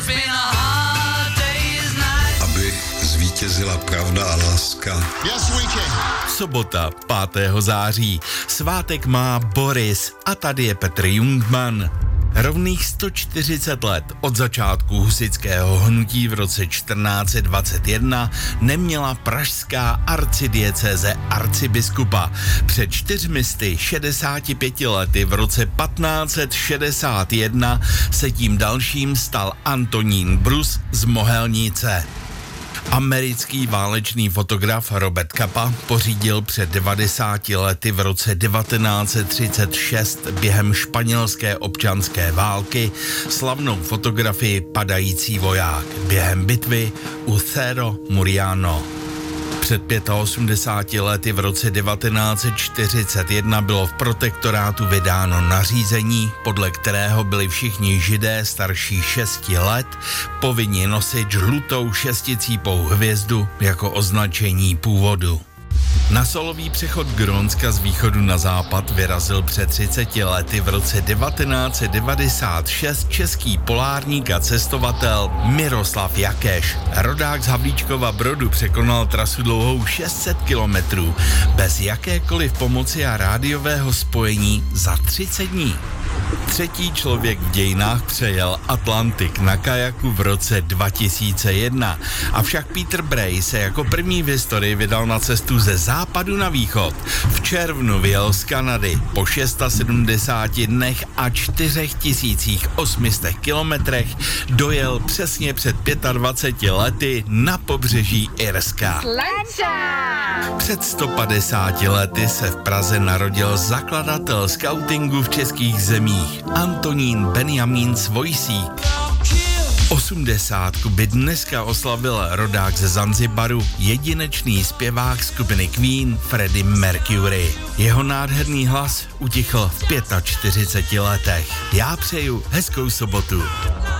Aby zvítězila pravda a láska. Sobota 5. září. Svátek má Boris a tady je Petr Jungmann. Rovných 140 let od začátku husitského hnutí v roce 1421 neměla pražská arcidiecéze arcibiskupa. Před 465 lety v roce 1561 se tím dalším stal Antonín Brus z Mohelnice. Americký válečný fotograf Robert Capa pořídil před 90 lety v roce 1936 během španělské občanské války slavnou fotografii Padající voják během bitvy u Cerro Muriano. Před 85 lety v roce 1941 bylo v protektorátu vydáno nařízení, podle kterého byli všichni Židé starší 6 let povinni nosit žlutou šesticípou hvězdu jako označení původu. Na solový přechod Grónska z východu na západ vyrazil před 30 lety v roce 1996 český polárník a cestovatel Miroslav Jakeš. Rodák z Havlíčkova Brodu překonal trasu dlouhou 600 kilometrů bez jakékoliv pomoci a rádiového spojení za 30 dní. Třetí člověk v dějinách přejel Atlantik na kajaku v roce 2001. Avšak Peter Bray se jako první v historii vydal na cestu ze západu na východ. V červnu vyjel z Kanady po 670 dnech a 4800 kilometrech dojel přesně před 25 lety na pobřeží Irska. Před 150 lety se v Praze narodil zakladatel skautingu v českých zemích Antonín Benjamín Svojsík. 80 by dneska oslavil rodák ze Zanzibaru, jedinečný zpěvák skupiny Queen Freddie Mercury. Jeho nádherný hlas utichl v 45 letech. Já přeju hezkou sobotu.